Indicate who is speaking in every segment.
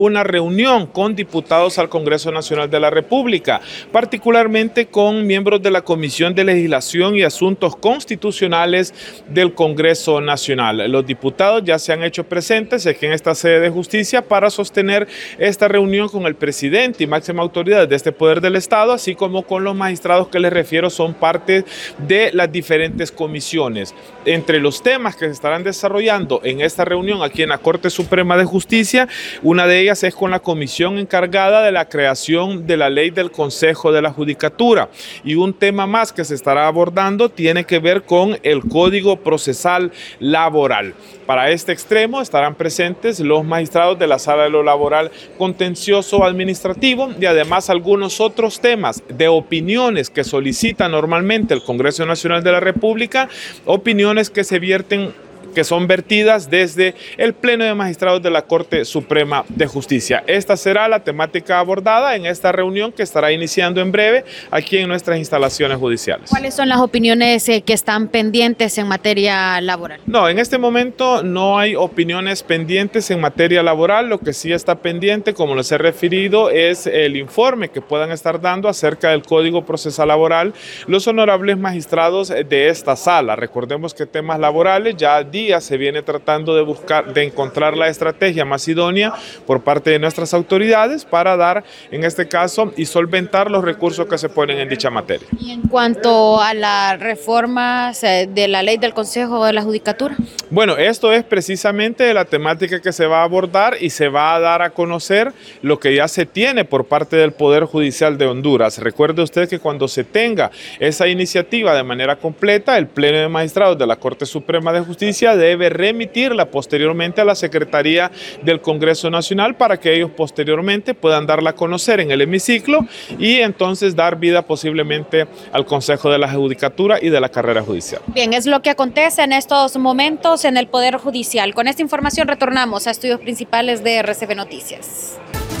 Speaker 1: una reunión con diputados al Congreso Nacional de la República, particularmente con miembros de la Comisión de Legislación y Asuntos Constitucionales del Congreso Nacional. Los diputados ya se han hecho presentes aquí en esta sede de justicia para sostener esta reunión con el presidente y máxima autoridad de este poder del Estado, así como con los magistrados que les refiero son parte de las diferentes comisiones. Entre los temas que se estarán desarrollando en esta reunión aquí en la Corte Suprema de Justicia, una de ellas es con la comisión encargada de la creación de la ley del Consejo de la Judicatura, y un tema más que se estará abordando tiene que ver con el Código Procesal Laboral. Para este extremo estarán presentes los magistrados de la Sala de lo Laboral Contencioso Administrativo y además algunos otros temas de opiniones que solicita normalmente el Congreso Nacional de la República, opiniones que se vierten, que son vertidas desde el Pleno de Magistrados de la Corte Suprema de Justicia. Esta será la temática abordada en esta reunión que estará iniciando en breve aquí en nuestras instalaciones judiciales.
Speaker 2: ¿Cuáles son las opiniones que están pendientes en materia laboral?
Speaker 1: No, en este momento no hay opiniones pendientes en materia laboral. Lo que sí está pendiente, como les he referido, es el informe que puedan estar dando acerca del Código Procesal Laboral los honorables magistrados de esta sala. Recordemos que temas laborales ya se viene tratando de buscar, de encontrar la estrategia más idónea por parte de nuestras autoridades para dar, en este caso, y solventar los recursos que se ponen en dicha materia.
Speaker 2: Y en cuanto a las reformas de la ley del Consejo de la Judicatura.
Speaker 1: Bueno, esto es precisamente la temática que se va a abordar y se va a dar a conocer lo que ya se tiene por parte del Poder Judicial de Honduras. Recuerde usted que cuando se tenga esa iniciativa de manera completa, el Pleno de Magistrados de la Corte Suprema de Justicia debe remitirla posteriormente a la Secretaría del Congreso Nacional para que ellos posteriormente puedan darla a conocer en el hemiciclo y entonces dar vida posiblemente al Consejo de la Judicatura y de la carrera judicial.
Speaker 2: Bien, es lo que acontece en estos momentos en el Poder Judicial. Con esta información retornamos a estudios principales de RCB Noticias.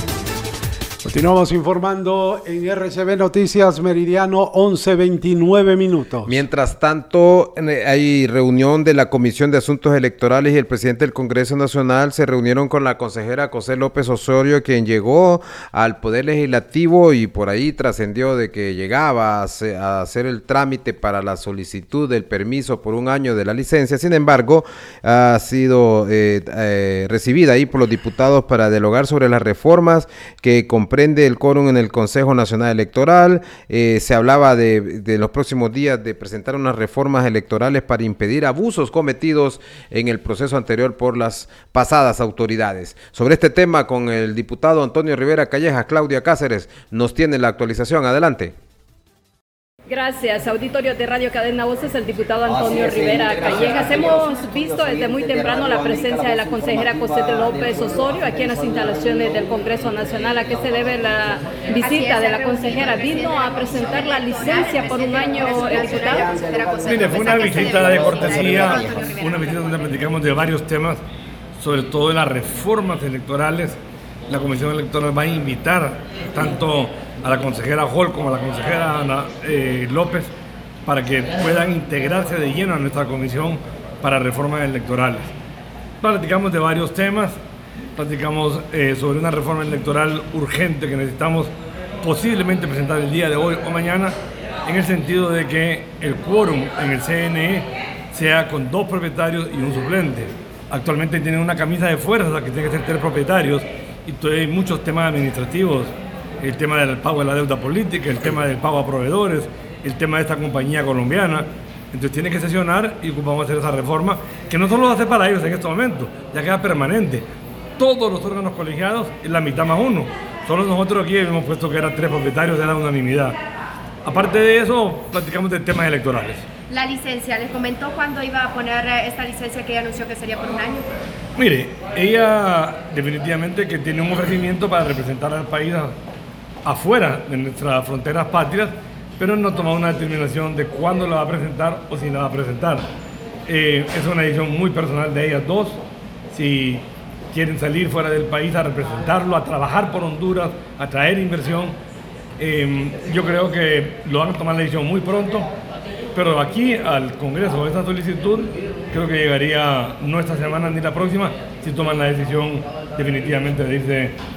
Speaker 3: Continuamos informando en RCB Noticias, meridiano 11:29 minutos.
Speaker 4: Mientras tanto, hay reunión de la Comisión de Asuntos Electorales y el presidente del Congreso Nacional se reunieron con la consejera José López Osorio, quien llegó al Poder Legislativo y por ahí trascendió de que llegaba a hacer el trámite para la solicitud del permiso por un año de la licencia. Sin embargo, ha sido recibida ahí por los diputados para dialogar sobre las reformas que comprende el quórum en el Consejo Nacional Electoral. Se hablaba de los próximos días de presentar unas reformas electorales para impedir abusos cometidos en el proceso anterior por las pasadas autoridades. Sobre este tema, con el diputado Antonio Rivera Callejas, Claudia Cáceres nos tiene la actualización. Adelante.
Speaker 5: Gracias, auditorio de Radio Cadena Voces, el diputado Antonio Rivera Callejas. Hemos visto desde muy temprano la presencia de la consejera José López Osorio aquí en las instalaciones del Congreso Nacional. ¿A qué se debe la visita de la consejera? ¿Vino a presentar la licencia por un año el diputado?
Speaker 6: Mire, fue una visita de cortesía, una visita donde platicamos de varios temas, sobre todo de las reformas electorales. La Comisión Electoral va a invitar tanto a la consejera Hall como a la consejera Ana López para que puedan integrarse de lleno a nuestra comisión para reformas electorales. Platicamos de varios temas, platicamos sobre una reforma electoral urgente que necesitamos posiblemente presentar el día de hoy o mañana, en el sentido de que el quórum en el CNE sea con 2 propietarios y un suplente. Actualmente tienen una camisa de fuerza que tiene que ser 3 propietarios y hay muchos temas administrativos. El tema del pago de la deuda política, el tema del pago a proveedores, el tema de esta compañía colombiana. Entonces tiene que sesionar y vamos a hacer esa reforma, que no solo lo hace para ellos en este momento, ya queda permanente. Todos los órganos colegiados es la mitad más 1. Solo nosotros aquí hemos puesto que eran 3 propietarios, era unanimidad. Aparte de eso, platicamos de temas electorales.
Speaker 7: La licencia, ¿les comentó cuándo iba a poner esta licencia que ella anunció que sería por un año?
Speaker 6: Mire, ella definitivamente que tiene un ofrecimiento para representar al país afuera de nuestras fronteras patrias, pero no ha tomado una determinación de cuándo la va a presentar o si la va a presentar. Es una decisión muy personal de ellas dos, si quieren salir fuera del país a representarlo, a trabajar por Honduras, a traer inversión. Yo creo que lo van a tomar la decisión muy pronto, pero aquí al Congreso esta solicitud creo que llegaría no esta semana ni la próxima, si toman la decisión definitivamente de irse